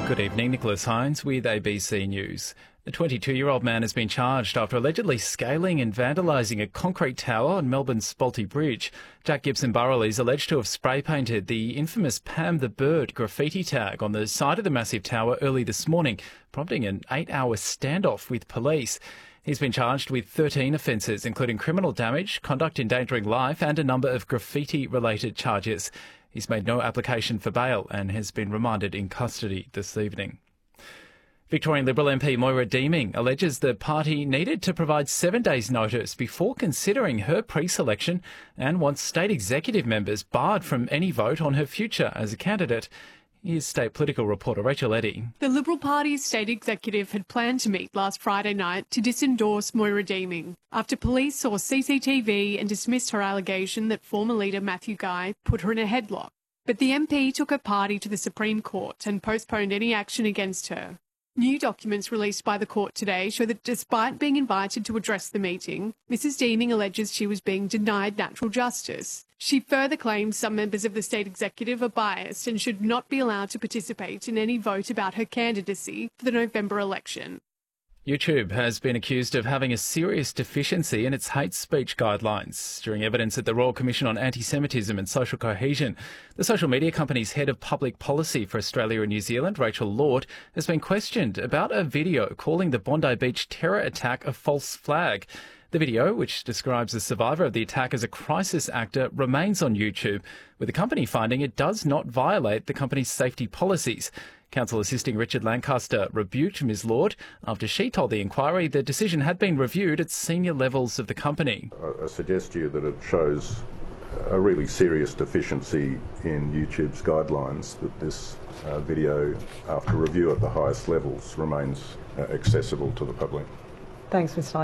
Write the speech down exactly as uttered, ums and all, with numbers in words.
Good evening, Nicholas Hines with A B C News. A twenty-two-year-old man has been charged after allegedly scaling and vandalising a concrete tower on Melbourne's Spalty Bridge. Jack Gibson Burrell is alleged to have spray-painted the infamous Pam the Bird graffiti tag on the side of the massive tower early this morning, prompting an eight-hour standoff with police. He's been charged with thirteen offences, including criminal damage, conduct endangering life and a number of graffiti-related charges. He's made no application for bail and has been remanded in custody this evening. Victorian Liberal M P Moira Deeming alleges the party needed to provide seven days' notice before considering her pre-selection and wants state executive members barred from any vote on her future as a candidate. Here's state political reporter Rachel Eddy. The Liberal Party's state executive had planned to meet last Friday night to disendorse Moira Deeming after police saw C C T V and dismissed her allegation that former leader Matthew Guy put her in a headlock. But the M P took her party to the Supreme Court and postponed any action against her. New documents released by the court today show that despite being invited to address the meeting, Missus Deeming alleges she was being denied natural justice. She further claims some members of the state executive are biased and should not be allowed to participate in any vote about her candidacy for the November election. YouTube has been accused of having a serious deficiency in its hate speech guidelines. During evidence at the Royal Commission on Anti-Semitism and Social Cohesion, the social media company's head of public policy for Australia and New Zealand, Rachel Lord, has been questioned about a video calling the Bondi Beach terror attack a false flag. The video, which describes the survivor of the attack as a crisis actor, remains on YouTube, with the company finding it does not violate the company's safety policies. Counsel assisting Richard Lancaster rebuked Miz Lord after she told the inquiry the decision had been reviewed at senior levels of the company. I suggest to you that it shows a really serious deficiency in YouTube's guidelines, that this uh, video, after review at the highest levels, remains uh, accessible to the public. Thanks, Mister